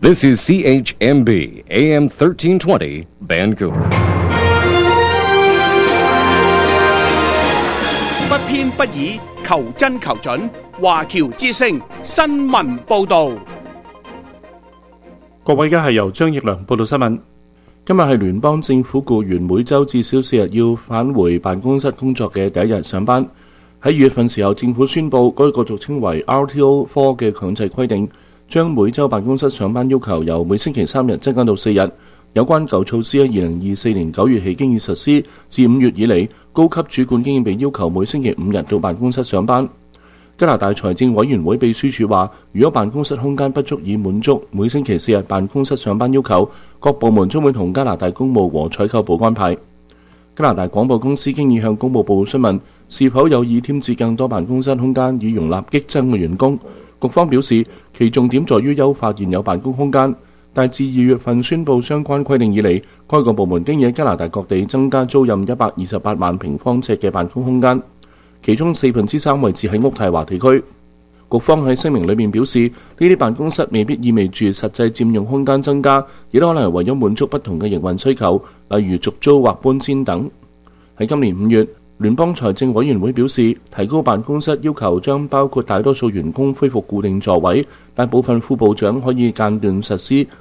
This is CHMB AM 1320 Vancouver。 不偏不倚，求真求準。華僑之聲新聞報導。 各位，而家係由張奕良報道新聞。今日係聯邦政府僱員每週至少4日要返回辦公室工作嘅第一日上班。喺2月份時候，政府宣布該個俗稱為 RTO4 嘅強制規定，將每週辦公室上班要求由每星期3日增加到4日。有關舊措施喺2024年9月起經已實施，自5月以嚟，高級主管經已被要求每星期5日到辦公室上班。加拿大財政委員會秘書處話，如果辦公室空間不足以滿足每星期4日辦公室上班要求，各部門將會同加拿大公務和採購部安排。加拿大廣播公司經已向公務部詢問，是否有意添置更多辦公室空間以容納激增嘅員工。局方表示，其重點在於優化現有辦公空間，但自2月份宣布相關規定以嚟，該個部門經已喺加拿大各地增加租賃128萬平方尺嘅辦公空間，其中3/4位置喺渥太華地區。局方喺聲明裏面表示，呢啲辦公室未必意味住實際佔用空間增加，亦都可能係為咗滿足不同嘅營運需求，例如續租或搬遷等。喺今年5月，聯邦財政委員會表示，提高辦公室要求將包括大多數員工恢復固定座位，但部分副部長可以間斷實施